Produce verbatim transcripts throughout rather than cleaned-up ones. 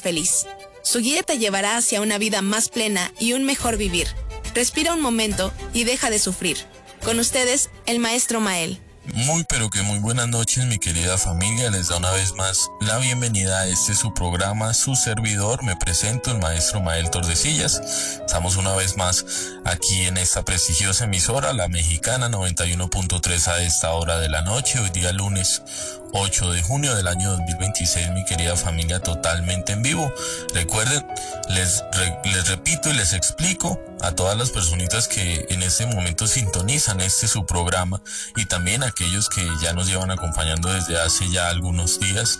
feliz. Su guía te llevará hacia una vida más plena y un mejor vivir. Respira un momento y deja de sufrir. Con ustedes, el Maestro Mael. Muy pero que muy buenas noches, mi querida familia. Les da una vez más la bienvenida a este su programa, su servidor. Me presento, el Maestro Mael Tordesillas. Estamos una vez más aquí en esta prestigiosa emisora, La Mexicana noventa y uno punto tres a esta hora de la noche. Hoy día lunes ocho de junio del año dos mil veintiséis, mi querida familia, totalmente en vivo. Recuerden, les, re, les repito y les explico a todas las personitas que en este momento sintonizan este su programa y también a aquellos que ya nos llevan acompañando desde hace ya algunos días.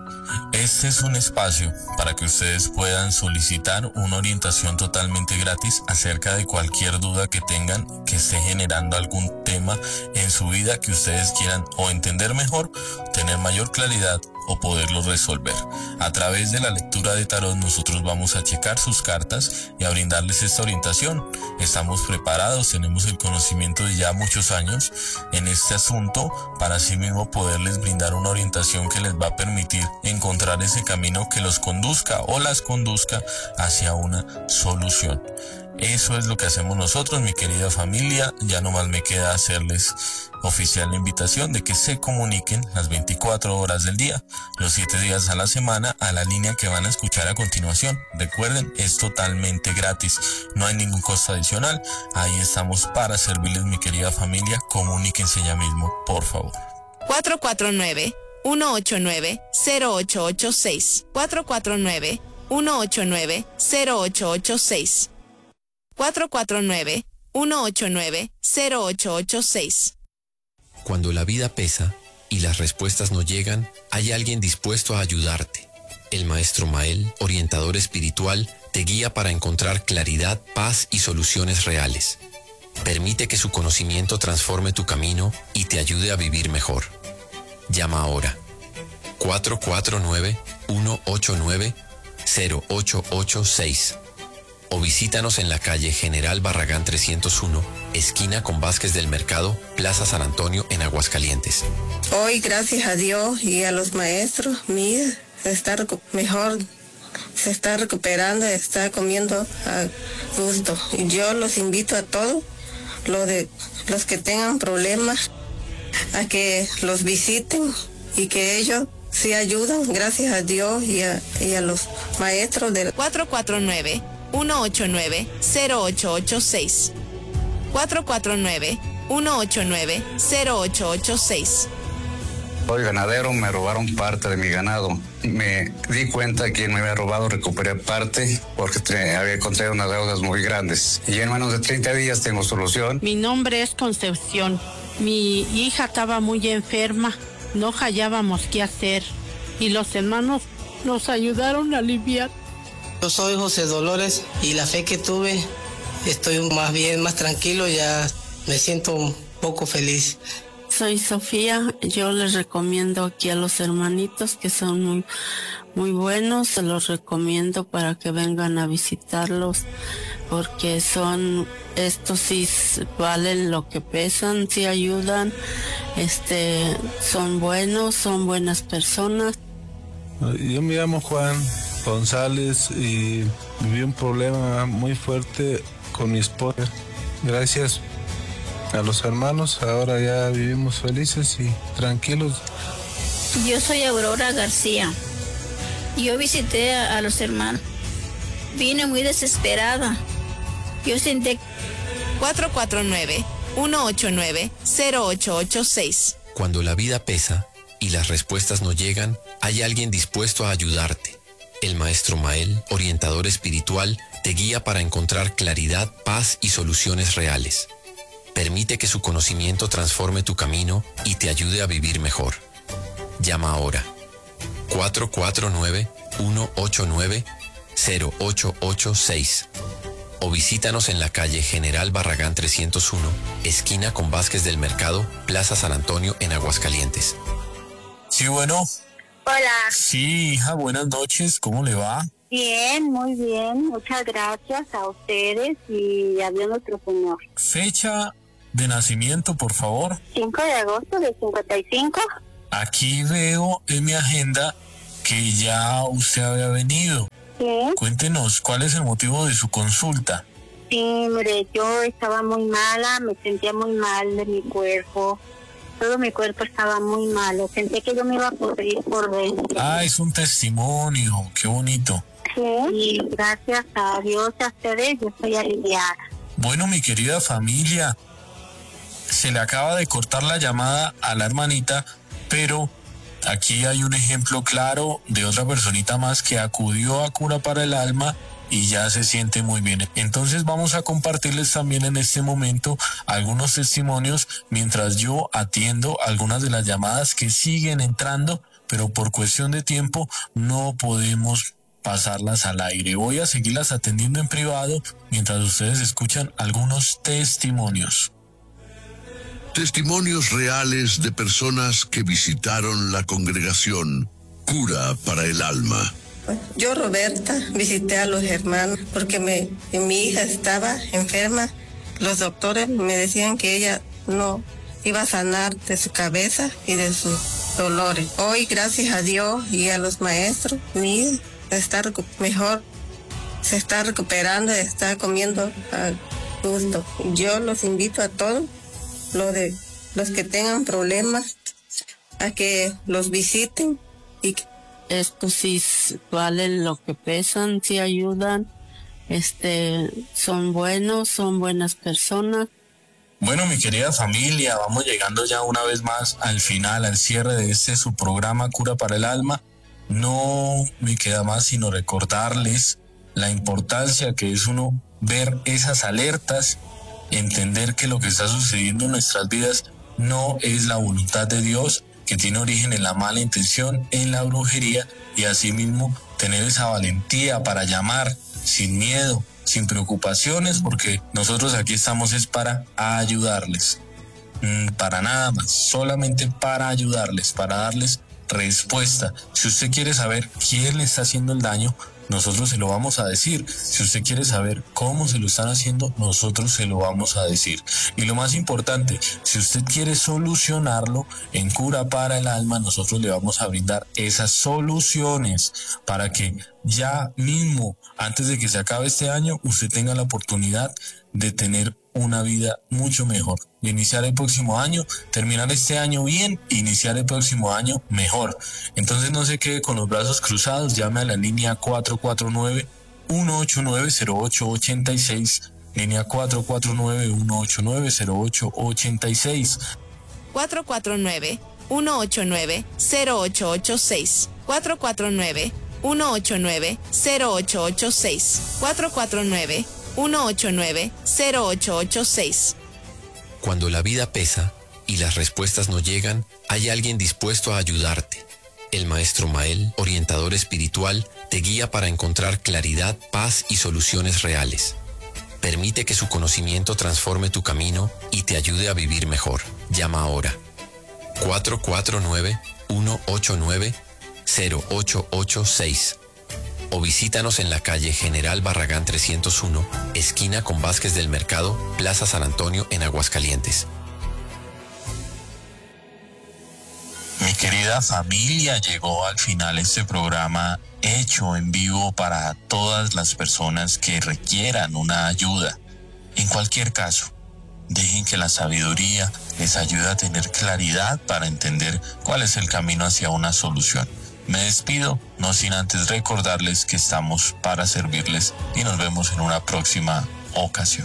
Este es un espacio para que ustedes puedan solicitar una orientación totalmente gratis acerca de cualquier duda que tengan que esté generando algún tema en su vida que ustedes quieran o entender mejor, tener mayor claridad o poderlo resolver. A través de la lectura de tarot nosotros vamos a checar sus cartas y a brindarles esta orientación. Estamos preparados, tenemos el conocimiento de ya muchos años en este asunto para así mismo poderles brindar una orientación que les va a permitir encontrar ese camino que los conduzca o las conduzca hacia una solución. Eso es lo que hacemos nosotros, mi querida familia. Ya nomás me queda hacerles oficial la invitación de que se comuniquen las veinticuatro horas del día, los siete días a la semana, a la línea que van a escuchar a continuación. Recuerden, es totalmente gratis, no hay ningún costo adicional. Ahí estamos para servirles, mi querida familia. Comuníquense ya mismo, por favor. cuatro cuatro nueve, uno ocho nueve, cero ocho ocho seis. cuatro cuatro nueve, uno ocho nueve, cero ocho ocho seis. cuatro cuatro nueve, uno ocho nueve, cero ocho ocho seis. Cuando la vida pesa y las respuestas no llegan, hay alguien dispuesto a ayudarte. El Maestro Mael, orientador espiritual, te guía para encontrar claridad, paz y soluciones reales. Permite que su conocimiento transforme tu camino y te ayude a vivir mejor. Llama ahora. cuatro cuatro nueve, uno ocho nueve, cero ocho ocho seis. O visítanos en la calle General Barragán trescientos uno, esquina con Vázquez del Mercado, Plaza San Antonio, en Aguascalientes. Hoy, gracias a Dios y a los maestros, mi hija se está mejor, se está recuperando, está comiendo a gusto. Y yo los invito a todos, los, de, los que tengan problemas, a que los visiten y que ellos sí ayudan, gracias a Dios y a, y a los maestros del cuatro cuatro nueve, uno ocho nueve, cero ocho ocho seis. cuatro cuatro nueve, uno ocho nueve, cero ocho ocho seis. Soy ganadero, me robaron parte de mi ganado. Me di cuenta que me había robado, recuperé parte porque te, había contraído unas deudas muy grandes. Y en menos de treinta días tengo solución. Mi nombre es Concepción. Mi hija estaba muy enferma, no hallábamos qué hacer y los hermanos nos ayudaron a aliviar. Yo soy José Dolores y la fe que tuve, estoy más bien, más tranquilo, ya me siento un poco feliz. Soy Sofía, yo les recomiendo aquí a los hermanitos que son muy, muy buenos, se los recomiendo para que vengan a visitarlos, porque son, estos sí valen lo que pesan, sí ayudan, este, son buenos, son buenas personas. Yo me llamo Juan González y viví un problema muy fuerte con mi esposa. Gracias a los hermanos, ahora ya vivimos felices y tranquilos. Yo soy Aurora García. Yo visité a, a los hermanos. Vine muy desesperada. Yo sentí... cuatro cuatro nueve, uno ocho nueve, cero ocho ocho seis. Cuando la vida pesa y las respuestas no llegan, hay alguien dispuesto a ayudarte. El Maestro Mael, orientador espiritual, te guía para encontrar claridad, paz y soluciones reales. Permite que su conocimiento transforme tu camino y te ayude a vivir mejor. Llama ahora. cuatro cuatro nueve, uno ocho nueve, cero ocho ocho seis. O visítanos en la calle General Barragán trescientos uno, esquina con Vázquez del Mercado, Plaza San Antonio, en Aguascalientes. Sí, bueno. Hola. Sí, hija, buenas noches, ¿cómo le va? Bien, muy bien, muchas gracias a ustedes y a Dios nuestro Señor. Fecha de nacimiento, por favor. cinco de agosto de cincuenta y cinco. Aquí veo en mi agenda que ya usted había venido. Sí. Cuéntenos, ¿cuál es el motivo de su consulta? Sí, mire, yo estaba muy mala, me sentía muy mal de mi cuerpo. Todo mi cuerpo estaba muy malo. Sentí que yo me iba a pudrir por dentro. Ah, es un testimonio, qué bonito. Sí, y gracias a Dios y a ustedes yo estoy aliviada. Bueno, mi querida familia, se le acaba de cortar la llamada a la hermanita, pero aquí hay un ejemplo claro de otra personita más que acudió a Cura para el Alma y ya se siente muy bien. Entonces vamos a compartirles también en este momento algunos testimonios mientras yo atiendo algunas de las llamadas que siguen entrando, pero por cuestión de tiempo no podemos pasarlas al aire. Voy a seguirlas atendiendo en privado mientras ustedes escuchan algunos testimonios. Testimonios reales de personas que visitaron la congregación Cura para el Alma. Yo, Roberta, visité a los hermanos porque me, mi hija estaba enferma. Los doctores me decían que ella no iba a sanar de su cabeza y de sus dolores. Hoy, gracias a Dios y a los maestros, mi hija está mejor, se está recuperando, está comiendo a gusto. Yo los invito a todos, los, de, los que tengan problemas, a que los visiten y que estos sí valen lo que pesan, sí ayudan, este, son buenos, son buenas personas. Bueno, mi querida familia, vamos llegando ya una vez más al final, al cierre de este su programa Cura para el Alma. No me queda más sino recordarles la importancia que es uno ver esas alertas, entender que lo que está sucediendo en nuestras vidas no es la voluntad de Dios, que tiene origen en la mala intención, en la brujería, y asimismo tener esa valentía para llamar sin miedo, sin preocupaciones, porque nosotros aquí estamos es para ayudarles, mm, para nada más, solamente para ayudarles, para darles respuesta. Si usted quiere saber quién le está haciendo el daño, nosotros se lo vamos a decir. Si usted quiere saber cómo se lo están haciendo, nosotros se lo vamos a decir. Y lo más importante, si usted quiere solucionarlo en Cura para el Alma, nosotros le vamos a brindar esas soluciones para que ya mismo, antes de que se acabe este año, usted tenga la oportunidad de tener una vida mucho mejor, de iniciar el próximo año, terminar este año bien, iniciar el próximo año mejor. Entonces no se quede con los brazos cruzados, llame a la línea cuatro cuatro nueve, uno ocho nueve, cero ocho ocho seis, línea cuatro cuatro nueve, uno ocho nueve, cero ocho ocho seis. cuatro cuatro nueve, uno ocho nueve, cero ocho ocho seis, cuatro cuatro nueve, uno ocho nueve, cero ocho ocho seis, cuatro cuatro nueve, uno ocho nueve, cero ocho ocho seis. Cuando la vida pesa y las respuestas no llegan, hay alguien dispuesto a ayudarte. El Maestro Mael, orientador espiritual, te guía para encontrar claridad, paz y soluciones reales. Permite que su conocimiento transforme tu camino y te ayude a vivir mejor. Llama ahora. cuatro cuatro nueve, uno ocho nueve, cero ocho ocho seis. O visítanos en la calle General Barragán trescientos uno, esquina con Vázquez del Mercado, Plaza San Antonio, en Aguascalientes. Mi querida familia, llegó al final este programa hecho en vivo para todas las personas que requieran una ayuda. En cualquier caso, dejen que la sabiduría les ayude a tener claridad para entender cuál es el camino hacia una solución. Me despido, no sin antes recordarles que estamos para servirles y nos vemos en una próxima ocasión.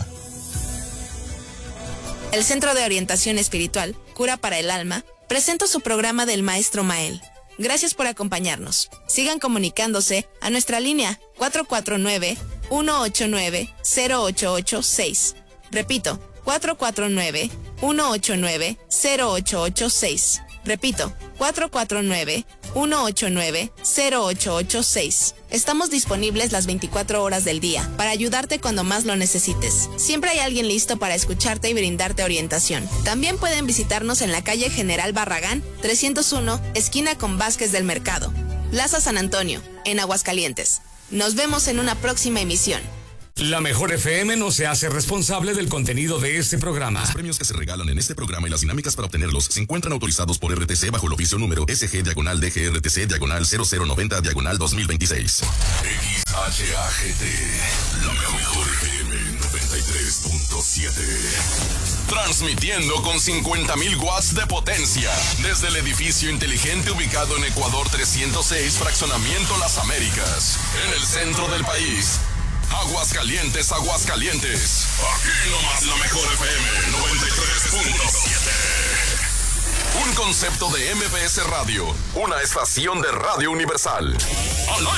El Centro de Orientación Espiritual, Cura para el Alma, presenta su programa del Maestro Mael. Gracias por acompañarnos. Sigan comunicándose a nuestra línea cuatro cuatro nueve, uno ocho nueve, cero ocho ocho seis. Repito, cuatro cuatro nueve, uno ocho nueve, cero ocho ocho seis. Repito, cuatro cuatro nueve, uno ocho nueve, cero ocho ocho seis. Estamos disponibles las veinticuatro horas del día para ayudarte cuando más lo necesites. Siempre hay alguien listo para escucharte y brindarte orientación. También pueden visitarnos en la calle General Barragán trescientos uno, esquina con Vázquez del Mercado, Plaza San Antonio, en Aguascalientes. Nos vemos en una próxima emisión. La Mejor F M no se hace responsable del contenido de este programa. Los premios que se regalan en este programa y las dinámicas para obtenerlos se encuentran autorizados por R T C bajo el oficio número S G diagonal D G R T C diagonal cero cero noventa diagonal dos mil veintiséis. X H A G T, la Mejor F M noventa y tres punto siete. Transmitiendo con cincuenta mil watts de potencia desde el edificio inteligente ubicado en Ecuador trescientos seis, Fraccionamiento Las Américas, en el centro del país. Aguascalientes, Aguascalientes. Aquí nomás la Mejor F M noventa y tres punto siete. Un concepto de M B S Radio, una estación de Radio Universal.